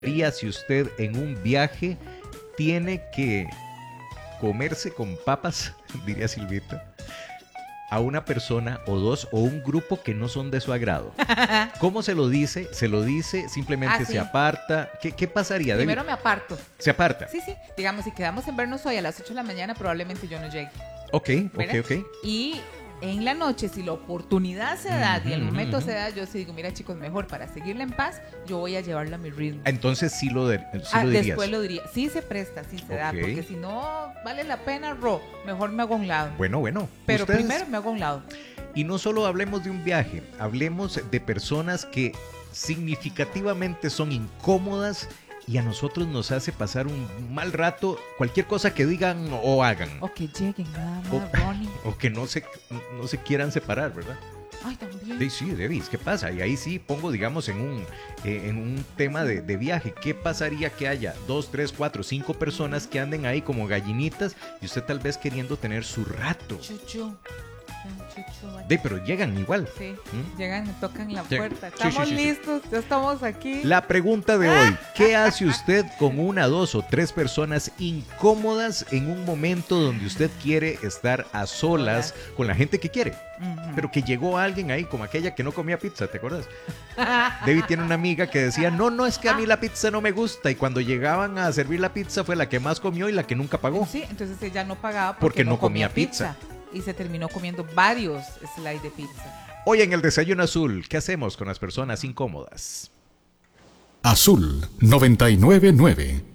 haría si usted en un viaje tiene que comerse con papas, diría Silvita, a una persona o dos o un grupo que no son de su agrado? ¿Cómo se lo dice? ¿Se lo dice? ¿Simplemente Sí. se aparta? ¿Qué pasaría? Primero me aparto. ¿Se aparta? Sí. Digamos, si quedamos en vernos hoy a las 8 de la mañana, probablemente yo no llegue. Ok. Y en la noche, si la oportunidad se da y el momento se da, yo sí digo, mira chicos, mejor para seguirla en paz, yo voy a llevarla a mi ritmo. Entonces sí lo dirías. Después lo diría. Sí se presta, sí se da, porque si no vale la pena, mejor me hago a un lado. Bueno. Pero ustedes, primero me hago a un lado. y no solo hablemos de un viaje, hablemos de personas que significativamente son incómodas y a nosotros nos hace pasar un mal rato, cualquier cosa que digan o hagan. O que lleguen nada más, Ronnie. O que no se quieran separar, ¿verdad? Ay, también. Sí, Devis, ¿qué pasa? Y ahí sí pongo, digamos, en un tema de viaje. ¿Qué pasaría que haya 2, 3, 4, 5 personas que anden ahí como gallinitas y usted tal vez queriendo tener su rato? Chuchu. Pero llegan igual. Sí, llegan y tocan la Llegan. puerta. Estamos listos, ya estamos aquí. La pregunta de hoy: ¿qué hace usted con una, dos o tres personas incómodas en un momento donde usted quiere estar a solas con la gente que quiere? Pero que llegó alguien ahí, como aquella que no comía pizza, ¿te acuerdas? David tiene una amiga que decía, no, es que a mí la pizza no me gusta. Y cuando llegaban a servir la pizza fue la que más comió y la que nunca pagó. Sí, entonces ella no pagaba porque no comía pizza. Y se terminó comiendo varios slices de pizza. Hoy en el Desayuno Azul, ¿qué hacemos con las personas incómodas? Azul 99.9